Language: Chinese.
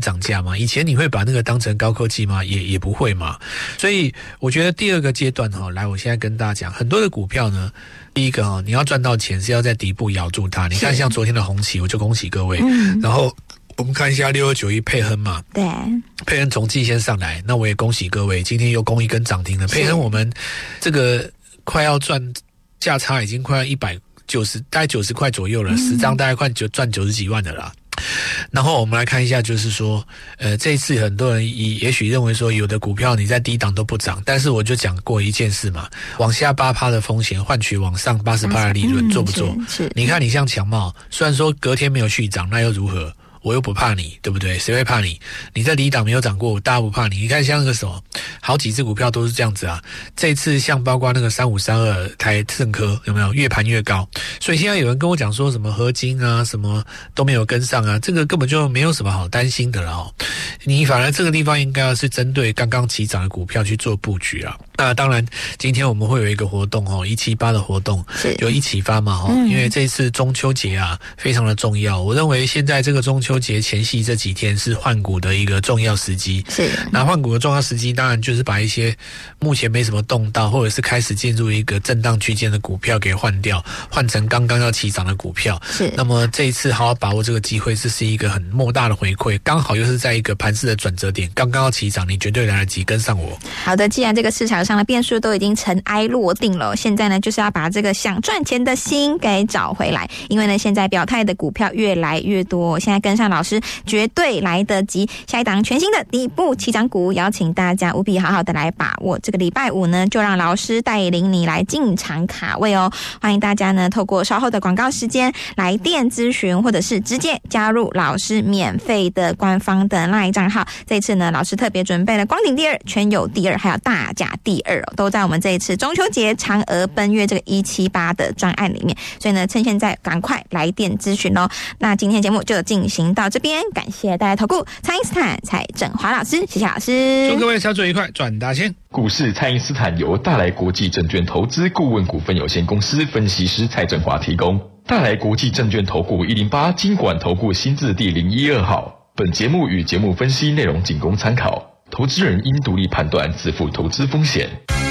涨价吗？以前你会把那个当成高科技吗？也不会嘛。所以我觉得第二个阶段来，我现在跟大家讲，很多的股票呢，第一个你要赚到钱是要在底部咬住它。你看像昨天的红旗，我就恭喜各位。然后我们看一下6291佩亨嘛， 对， 佩亨从季线上来，那我也恭喜各位，今天又攻一根涨停了。佩亨我们这个快要赚价差已经快要190，大概90块左右了，10张大概快赚90几万的啦。然后我们来看一下，就是说，这一次很多人也许认为说，有的股票你在低档都不涨，但是我就讲过一件事嘛，往下8%的风险换取往上80%的利润，做不做？ 是。 你看你像强茂，虽然说隔天没有续涨，那又如何？我又不怕你，对不对？谁会怕你？你在低档没有涨过，大家不怕你。你看像那个什么，好几只股票都是这样子啊。这一次像包括那个3532台盛科，有没有越盘越高？所以现在有人跟我讲说什么合金啊，什么都没有跟上啊，这个根本就没有什么好担心的了哦。你反而这个地方应该要是针对刚刚起涨的股票去做布局啊。那当然，今天我们会有一个活动178的活动，有一起发嘛因为这一次中秋节啊非常的重要。我认为现在这个中秋节前夕这几天是换股的一个重要时机。 是。 那换股的重要时机，当然就是把一些目前没什么动到，或者是开始进入一个震荡区间的股票给换掉，换成刚刚要起涨的股票。 是。 那么这一次好好把握这个机会，这是一个很莫大的回馈，刚好又是在一个盘势的转折点，刚刚要起涨，你绝对来得及跟上我。 好的，既然这个市场上的变数都已经尘埃落定了，现在呢就是要把这个想赚钱的心给找回来，因为呢现在表态的股票越来越多，现在跟上老师绝对来得及。下一档全新的底部起涨股，邀请大家务必好好的来把握。这个礼拜五呢，就让老师带领你来进场卡位哦。欢迎大家呢透过稍后的广告时间来电咨询，或者是直接加入老师免费的官方的 LINE 账号。这一次呢，老师特别准备了光顶第二、全有第二，还有大甲第二都在我们这一次中秋节嫦娥奔月这个178的专案里面，所以呢，趁现在赶快来电咨询哦。那今天节目就进行到这边，感谢大家投顾蔡因斯坦蔡正华老师，谢谢老师， 祝各位操作愉快，赚大钱。 股市蔡因斯坦由大来国际证券投资顾问股份有限公司分析师蔡正华提供。大来国际证券投顾108金管投顾新字第012号。本节目与节目分析内容仅供参考，投资人应独立判断，自负投资风险。